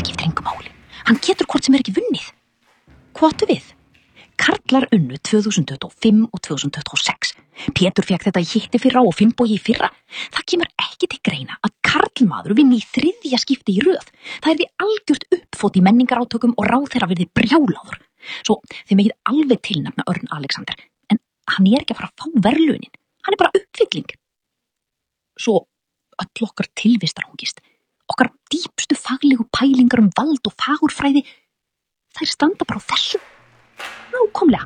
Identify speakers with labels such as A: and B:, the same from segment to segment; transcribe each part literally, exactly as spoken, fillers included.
A: skiptir engu máli. Hann getur hvort sem er ekki vunnið. Hvað áttu við? Karlar unnu tvö þúsund tuttugu og fimm og tvö þúsund tuttugu og sex. Pétur fekk þetta í hitti fyrra og Finnbogi í fyrra. Það kemur ekki til greina að karlmaður vinni í þriðja skipti í röð. Það er því algjört uppfót í menningarátökum og ráðherra verði brjáláður. Svo þið megið alveg tilnefna Örn Alexander, en hann er ekki að fara að fá verðlaunin. Hann er bara uppfylling. Svo öll okkar tilvistarhungist, okkar dýpstu faglegu pælingar um vald og fagurfræði, þær standa bara á þessu. Nákvæmlega.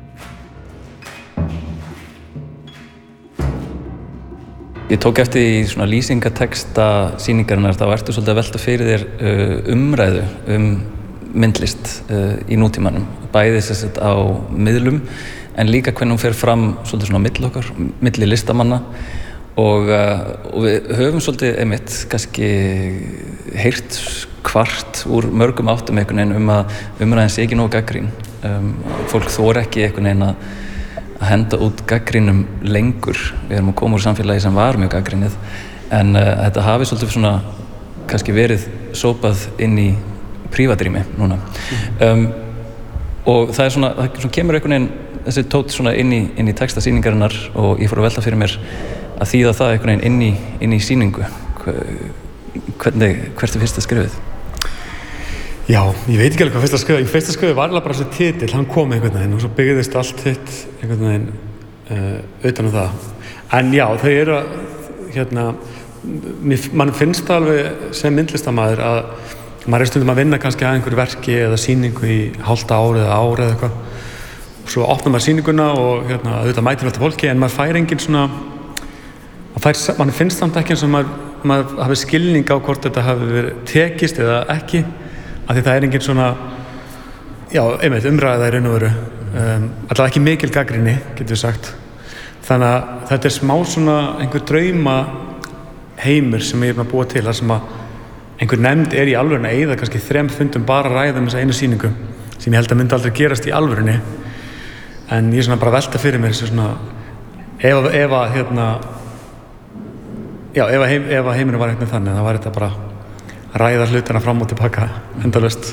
B: Ég tók eftir í svona lýsingateksta sýningarinnar, þá ertu svolítið að velta fyrir þér uh, umræðu um myndlist uh, í nútímanum, bæði sem sagt á miðlum, en líka hvernig hún fer fram svolítið svona á milli okkar, milli listamanna og, uh, og við höfum svolítið einmitt kannski heyrt kvart úr mörgum áttum einhvern veginn um að umræðin sé ekki nógu gagnrýn. Um, fólk þor ekki einhvern veginn að að henda út gaggrínum lengur. Við erum að koma úr samfélagi sem var mjög gaggrínið, en uh, þetta hafi svolítið svona kannski verið sópað inn í prívatrými núna. Um, og það er svona, það svona kemur einhvern veginn þessi tótt svona inn í, inn í texta sýningarinnar og ég fór að velta fyrir mér að þýða það einhvern veginn inn í, inn í sýningu. Hvernig, hvert er fyrsta skrifið?
C: Já, ég veit ekki alveg hvað fyrsta skrifið. Í fyrsta skrifið var alveg bara þessi titill, hann kom einhvern veginn og svo byggðist allt hitt einhvern veginn uh, utan um það. En já, þau eru að, hérna, mann finnst það alveg sem myndlistarmaður að maður er stundum að vinna kannski að einhverju verki eða sýningu í hálfta ári eða ári eða eitthvað. Og svo opnar maður sýninguna og hérna, auðvitað mætir alltaf fólki, en maður fær engin svona, fær, mann finnst samt ekki eins og maður, maður hafi skilning á hvort þetta hafi verið tekist eða ekki. Af því það er engin svona, já, einmitt umræða í raun og veru. Um, alltaf ekki mikil gagnrýni, getur við sagt. Þannig að þetta er smá svona einhver drauma heimur sem ég er að búa til, þar sem að einhver nefnd er í alvörunni að eyða kannski þrem fundum bara að ræða um þessa einu sýningu, sem ég held að myndi aldrei gerast í alvörunni. En ég er svona bara að velta fyrir mér þessu svona, ef, ef að, hérna, já, ef að, heim, ef að heimurinn var eitthvað þannig, þá var þetta bara ræða hlutina fram og tilbaka endalaust.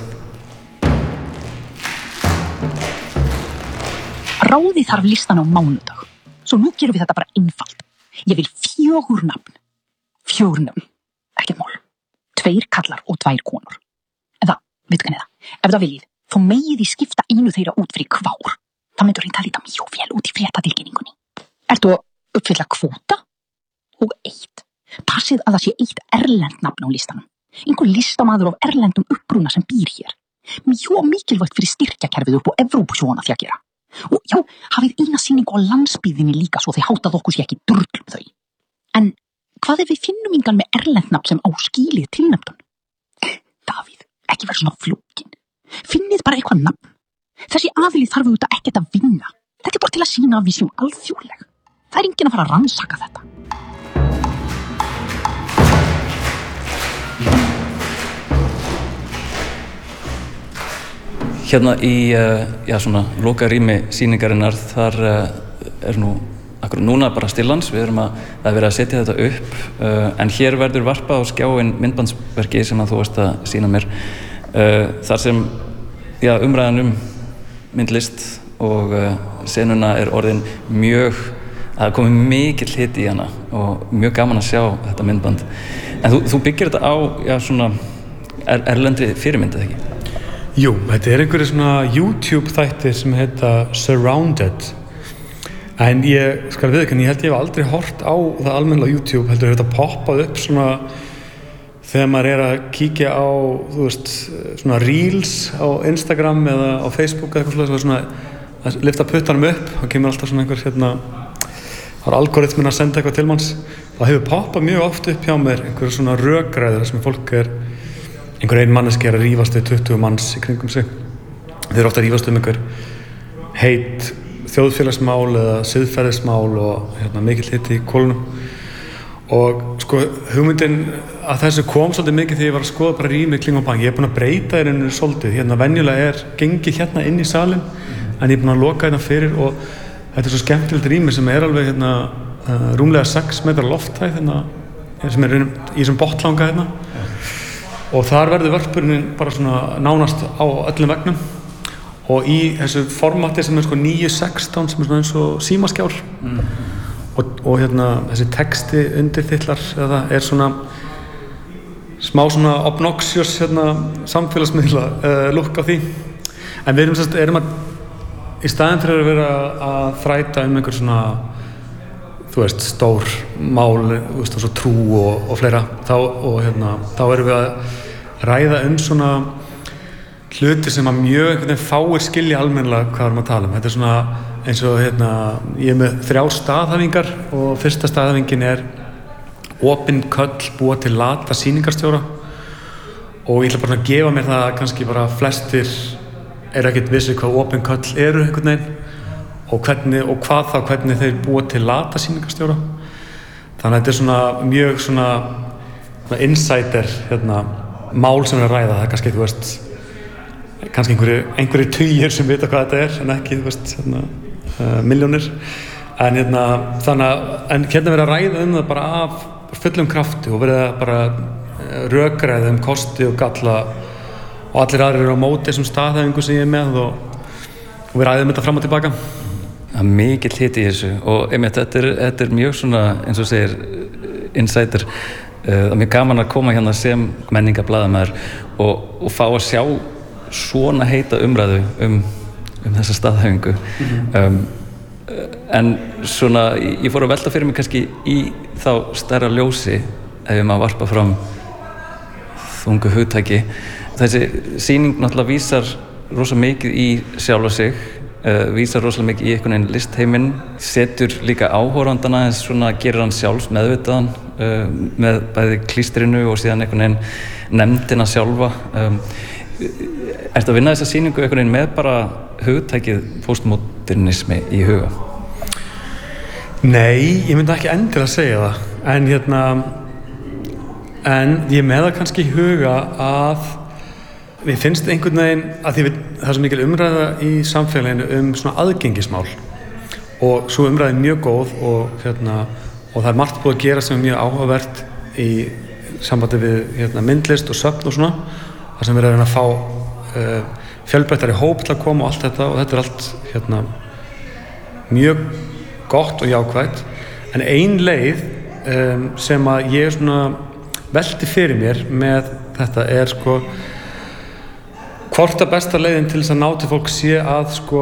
A: Ráði þarf listan á mánudag, svo nú gerum við þetta bara einfalt. Ég vil fjögur nafn. Fjögur nafn, ekkert mál. Tveir kallar og tvær konur. Eða, veitu hvernig það, ef það viljið, þá megið í skipta einu þeirra út fyrir kvár. Það myndur reynda að líta mjög vel út í fréttatilkynningunni. Ertu að uppfylla kvóta? Og eitt. Passið að það sé eitt erlend nafn á listanum. Einhver listamaður af erlendum uppruna sem býr hér. Mjög mikilvægt fyrir styrkjakerfið upp á Evrópusjóna því að gera. Og já, hafið eina sýningu á landsbyggðinni líka svo þið hátað okkur sé ekki durglum þau. En hvað ef við finnum engan með erlendnafn sem á skilið tilnefndan? Davíð, ekki vera svona flókin. Finnið bara eitthvað nafn. Þessi aðili þarf auðvitað ekkert að vinna. Þetta er bara til að sýna að við séum alþjóðleg. Það er enginn að fara að rannsaka þetta.
B: Hérna í, já, svona lokarými sýningarinnar, þar er nú akkur núna bara stillans, við erum að, það er verið að setja þetta upp, en hér verður varpað á skjáin myndbandsverki sem að þú varst að sýna mér, þar sem, já, umræðan um myndlist og senuna er orðin mjög, það er komið mikill hiti í hana og mjög gaman að sjá þetta myndband. En þú, þú byggir þetta á, já, svona er, erlendri fyrirmynd, eða ekki?
C: Jú, þetta er einhverju svona YouTube þættir sem heita Surrounded. En ég skal viðurkenna, ég held ég hef aldrei hort á það almennilega YouTube, heldur þetta poppað upp svona þegar maður er að kíkja á, þú veist, svona reels á Instagram eða á Facebook eða eitthvað svona, að lyfta puttanum upp, þá kemur alltaf svona einhver, hérna, þá er algoritminn að senda eitthvað til manns. Það hefur poppað mjög oft upp hjá mér einhverju svona rökræður sem fólk er, einhver ein manneski er að rífast við tuttugu manns í kringum sig. Þeir eru ofta að rífast um einhver heit þjóðfélagsmál eða siðferðismál og hérna, mikill hiti í kolunum. Og sko, hugmyndin að þessu kom svolítið mikið þegar ég var að skoða bara rými kringum bang. Ég er búin að breyta þér ennur svolítið. Hérna venjulega er gengið hérna inn í salin, en ég er búin að loka hérna fyrir og þetta er svo skemmtilegt rými sem er alveg hérna uh, rúmlega sex metra lofthæð hérna, sem er í þessum bottlanga hérna. og þar verður vörpurinn bara svona nánast á öllum vegnum og í þessu formati sem er sko níu sextán sem er svona eins og símaskjár mm. og, og hérna þessi texti undirtitlar eða er svona smá svona obnoxious hérna samfélagsmiðla uh, look á því en við erum, sérst, erum að í staðinn fyrir að vera að þræta um einhver svona þú veist, stór mál þú veist, og svo trú og, og fleira þá, og hérna, þá erum við að ræða um svona hluti sem að mjög einhvern veginn fáir skilja almennilega hvað erum að tala um þetta er svona eins og hérna ég er með þrjá staðhæfingar og fyrsta staðhæfingin er opin köll búa til lata sýningarstjóra og ég ætla bara að gefa mér það að kannski bara flestir er ekkert vissi hvað opin köll eru einhvern veginn og, hvernig, og hvað þá hvernig þeir búa til lata sýningarstjóra þannig að þetta er svona mjög svona, svona insider hérna, mál sem er að ræða það er kannski, þú veist kannski einhverju, einhverju tugir sem vita hvað þetta er en ekki, þú veist, hérna, uh, milljónir en hérna þannig að, en hérna verið að ræða um það bara af fullum krafti og verið að bara rökræða um kosti og galla og allir aðrir eru á móti þessum staðhæfingu sem ég er með og, og við ræðum þetta fram og tilbaka.
B: Það er mikill hiti í þessu og einmitt, þetta er, þetta er mjög svona, eins og segir, insider. Það er mjög gaman að koma hérna sem menningarblaðamaður og, og fá að sjá svona heita umræðu um, um þessa staðhæfingu. Mm-hmm. um, en svona, ég fór að velta fyrir mig kannski í þá stærra ljósi ef ég maður varpa fram þungu hugtæki. Þessi sýning náttúrulega vísar rosa mikið í sjálfa sig, uh, vísar rosa mikið í einhvern veginn listheiminn, setur líka áhorfandana eins svona gerir hann sjálfs meðvitaðan uh, með bæði klístrinu og síðan einhvern veginn nefndina sjálfa. Um, ertu að vinna þessa sýningu einhvern veginn með bara hugtækið postmodernismi í huga?
C: Nei, ég myndi ekki endilega að segja það, en hérna, en ég með það kannski í huga að við finnst einhvern veginn að því við, það er svo mikil umræða í samfélaginu um svona aðgengismál og svo umræða er mjög góð og, hérna, og það er margt búið að gera sem er mjög áhugavert í sambandi við hérna, myndlist og söfn og svona þar sem við erum að fá uh, fjölbreyttari hóp til að koma og allt þetta og þetta er allt hérna, mjög gott og jákvætt en ein leið um, sem að ég svona velti fyrir mér með þetta er sko hvort að besta leiðin til þess að ná til fólk sé að sko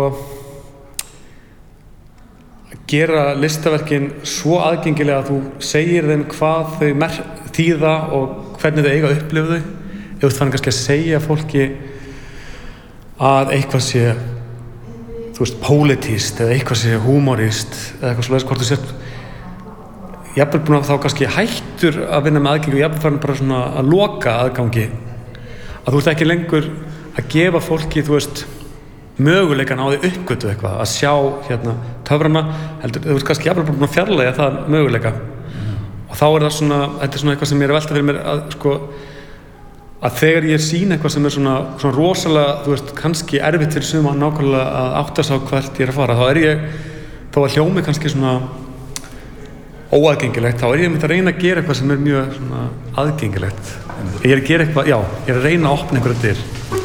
C: gera listaverkin svo aðgengilega að þú segir þeim hvað þau mer- þýða og hvernig þau eiga að upplifa þau ef þú þannig kannski að segja fólki að eitthvað sé þú veist, pólitískt eða eitthvað sé húmorist eða eitthvað svoleiðis hvort þú sér jafnvel búin að þá kannski hættur að vinna með aðgengi og jafnvel farin bara svona að loka aðgangi að þú ert ekki lengur að gefa fólki, þú veist, möguleikan á því uppgötu eitthvað, að sjá hérna töfrana, heldur, þú veist kannski jafnvel búin að fjarlægja það möguleika mm. og þá er það svona, þetta er svona eitthvað sem ég er að velta fyrir mér að sko að þegar ég sýn eitthvað sem er svona, svona rosalega, þú veist, kannski erfitt fyrir suma nákvæmlega að átta sig á hvert ég er að fara, þá er ég, þó að hljómi kannski svona óaðgengilegt, þá er ég myndi að reyna að gera eitthvað sem er mjög svona aðgengilegt. Ég er að gera eitthvað, já, ég er að reyna að opna einhverja dyr.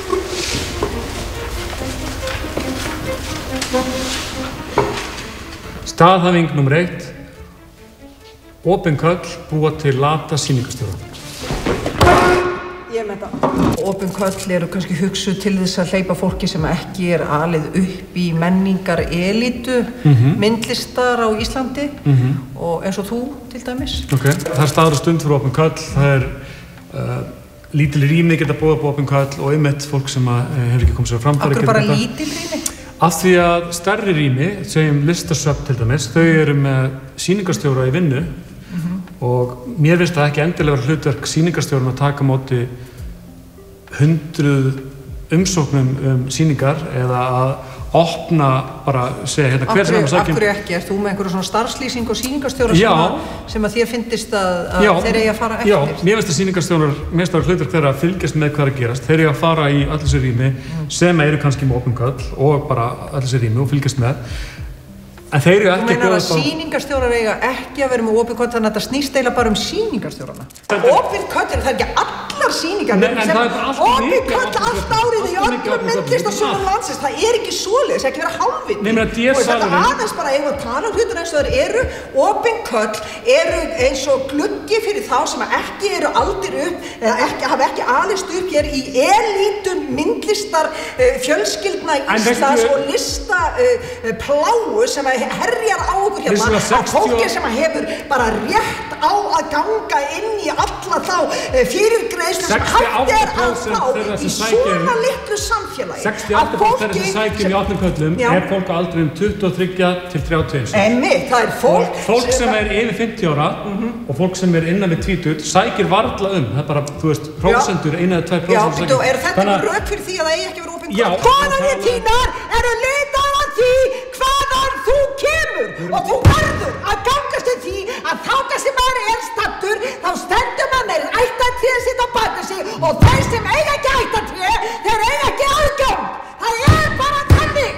D: Staðhæfing númer eitt. Opin köll búa til lata sýningarstjóra.
E: Ég með þetta. Opin köll eru kannski hugsuð til þess að hleypa fólki sem ekki er alið upp í menningar elítu mm-hmm. myndlistar á Íslandi mm-hmm. og eins og þú til dæmis.
D: Ok, það er staður stund fyrir opin köll. Það er uh, lítil rými geta búið upp opin köll og einmitt fólk sem að, uh, hefur ekki komið sér fram.
E: Akkur bara lítil rými?
D: Af því að stærri rými, segjum listasöfn til dæmis, þau eru með sýningarstjóra í vinnu mm-hmm. og mér finnst það ekki endilega vera hlutverk sýningarstjórun að taka á móti hundruð umsóknum um sýningar eða að opna bara segja hérna hver sem er að sækja.
E: Af hverju ekki? Er þú með einhverju svona starfslýsing og sýningarstjóra sem, að, sem að þér finnst að, að já, þeir eigi að fara eftir?
D: Já, mér finnst að sýningarstjórar, mér finnst það hlutverk þeirra að fylgjast með hvað er að gerast. Þeir eigi að fara í öll þessi rými mm. sem eru kannski með opin köll og bara öll þessi rými og fylgjast með. En þeir eru
E: Þú
D: ekki
E: meinar að
D: bjóðast á-
E: sýningarstjórar eiga ekki að vera með opið köll þannig að þetta snýst eiginlega bara um sýningarstjórana. Opið köll, það er ekki allar sýningar.
D: Nei, en það er bara allt
E: opið
D: mikið
E: köll
D: opið
E: allt
D: köll.
E: árið í
D: Allt mikið
E: öllum
D: opið köll.
E: myndlistasöfum landsins. Það er ekki svoleiðis, það er ekki vera hálfviti.
D: Nei, meina, D S
E: Og þetta
D: salurinn-
E: aðeins bara eigum að tala um hlutur eins og þeir eru. Opið köll eru eins og gluggi fyrir þá sem ekki eru aldir upp eða ekki, hafa ekki alist upp hér í elítum myndlistar uh, fjölskyldna
D: En
E: Íslands
D: veistu-
E: og lista uh, pláu sem að herjar á okkur hérna
D: Vissulega
E: að
D: sextíu
E: fólki sem að hefur bara rétt á að ganga inn í alla þá uh, fyrirgreiðslu sem hægt er að
D: sextíu og átta prósent
E: fá
D: þeirra
E: í
D: sem sækja um-
E: svona litlu samfélagi
D: sextíu og átta prósent þeirra sem sækjum í opnum köllum
E: Já.
D: er fólk á aldrinum tuttugu og þrjú til þrjátíu og eins.
E: Einmitt, það er fólk
D: Og fólk sem er yfir fimmtíu ára og fólk sem er innan við tvítugt sækir varla um, það er bara, þú veist, prósentur, eina eða tvær
E: Já,
D: prósentur
E: býttu, er þetta
D: Þannig að-
E: einhver rök fyrir því að það eigi ekki verið opinn
D: Já.
E: köll? Konarnir þínar eru litaðar af því hvaðan þú kemur og þú verður að gangast til því að þáka sem maður er stattur þá stendur maður með ættartréð sitt á baki sig og þeir sem eiga ekki ættartréð þeir eiga ekki aðgang. Það er bara þannig.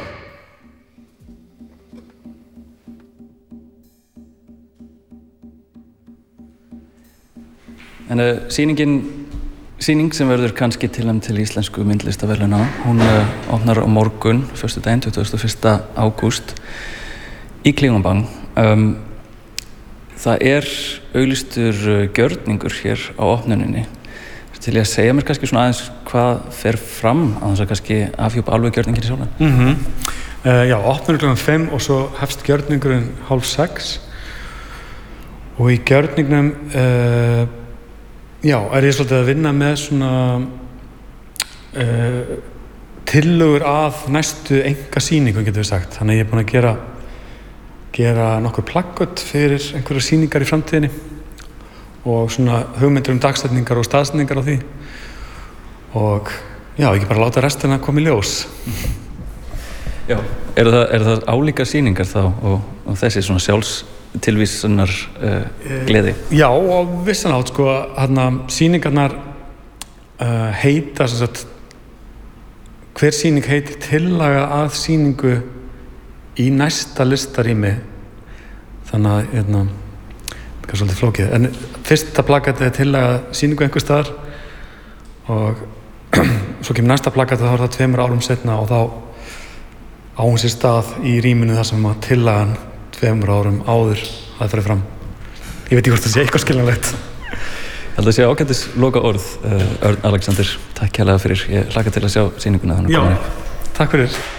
B: En uh, sýningin, sýning sem verður kannski tilnæmd til íslensku myndlistaverðlauna, hún uh, opnar á morgun, föstudaginn, tuttugasta og fyrsta ágúst, í Klingenbang. Um, það er auglýstur uh, gjörningur hér á opnuninni. Til ég að segja mér kannski svona aðeins hvað fer fram á þess að kannski afhjúpa alveg gjörningin í sjálfan?
C: Mm -hmm. uh, já, opnur klukkan fimm og svo hefst gjörningurinn hálf sex og í gjörningnum uh, já, er ég svolítið að vinna með svona uh, tillögur að næstu enga sýningu, getur við sagt. Þannig að ég er búin að gera gera nokkur plakkött fyrir einhverjar sýningar í framtíðinni og svona hugmyndir um dagsetningar og staðsetningar á því og já, ekki bara láta restina koma í ljós.
B: Já, eru það, eru það álíka sýningar þá og, og þessi svona sjálfstilvísunar uh, gleði?
C: Já, og vissan átt sko, hérna sýningarnar uh, heita sem sagt, hver sýning heitir tillaga að sýningu í næsta listarými, þannig að hérna, það er svolítið flókið, en fyrsta plakatið er tillaga sýningu einhver staðar og svo kemur næsta plakatið, þá er það tveimur árum setna og þá á hún sér stað í rýminu þar sem að tillagan tveimur árum áður það fyrir fram. Ég veit ekki hvort það sé eitthvað skiljanlegt.
B: Ég held að sé ágætis loka orð, uh, Örn Alexander, takk kærlega fyrir, ég hlakka til að sjá sýninguna þannig.
C: Já, takk fyrir.